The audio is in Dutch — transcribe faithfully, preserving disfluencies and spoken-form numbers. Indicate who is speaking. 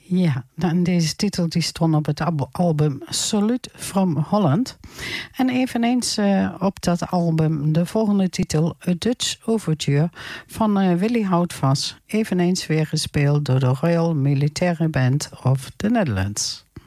Speaker 1: Ja, en deze titel die stond op het album Salute from Holland. En eveneens uh, op dat album de volgende titel A Dutch Overture van uh, Willy Houtvas. Eveneens weer gespeeld door de Royal Military Band of the Netherlands.